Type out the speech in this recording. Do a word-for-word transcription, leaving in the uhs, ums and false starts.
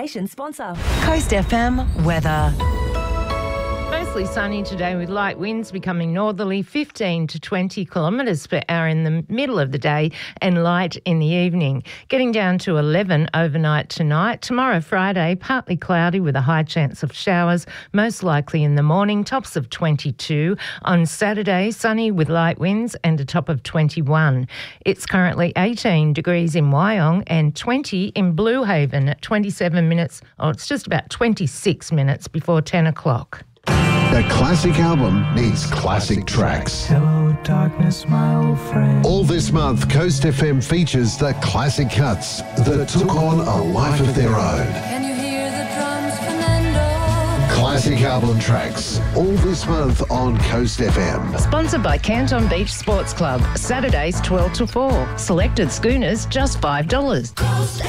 station sponsor. Coast F M weather. Mostly sunny today with light winds becoming northerly, fifteen to twenty kilometres per hour in the middle of the day and light in the evening. Getting down to eleven overnight tonight. Tomorrow, Friday, partly cloudy with a high chance of showers, most likely in the morning, tops of twenty-two. On Saturday, sunny with light winds and a top of twenty-one. It's currently eighteen degrees in Wyong and twenty in Blue Haven at twenty-seven minutes, oh, it's just about twenty-six minutes before ten o'clock. A classic album needs classic tracks. Hello, darkness, my old friend. All this month, Coast F M features the classic cuts that took on a life of their own. Can you hear the drums, Fernando? Classic album tracks. All this month on Coast F M. Sponsored by Canton Beach Sports Club. Saturdays twelve to four. Selected schooners just five dollars.